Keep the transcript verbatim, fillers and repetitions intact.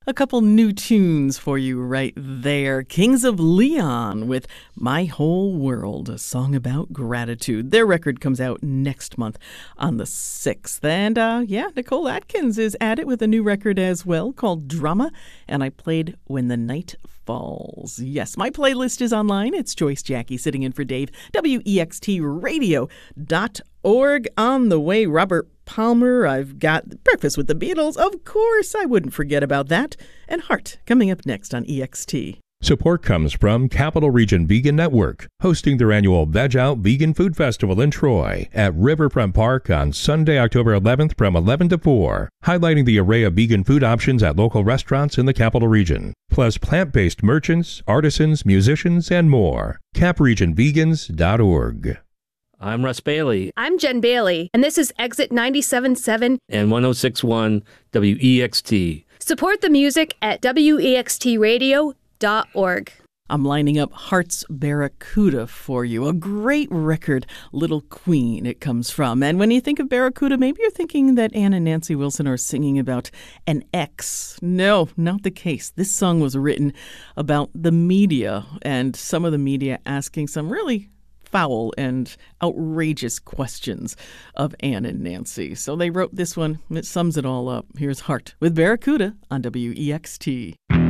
A couple new tunes for you right there. Kings of Leon with My Whole World, a song about gratitude. Their record comes out next month on the sixth. And uh, yeah, Nicole Atkins is at it with a new record as well called Drama. And I played When the Night Falls. Yes, my playlist is online. It's Joyce Jackie sitting in for Dave. W E X T radio dot org. On the way, Robert Palmer. I've got Breakfast with the Beatles. Of course, I wouldn't forget about that. And Heart coming up next on E X T. Support comes from Capital Region Vegan Network, hosting their annual Veg Out Vegan Food Festival in Troy at Riverfront Park on Sunday, October eleventh from eleven to four, highlighting the array of vegan food options at local restaurants in the Capital Region, plus plant-based merchants, artisans, musicians, and more. cap region vegans dot org. I'm Russ Bailey. I'm Jen Bailey, and this is Exit ninety-seven point seven and one oh six point one W E X T. Support the music at W E X T radio dot org. I'm lining up Heart's Barracuda for you. A great record, Little Queen, it comes from. And when you think of Barracuda, maybe you're thinking that Ann and Nancy Wilson are singing about an ex. No, not the case. This song was written about the media and some of the media asking some really foul and outrageous questions of Ann and Nancy. So they wrote this one. It sums it all up. Here's Heart with Barracuda on W E X T.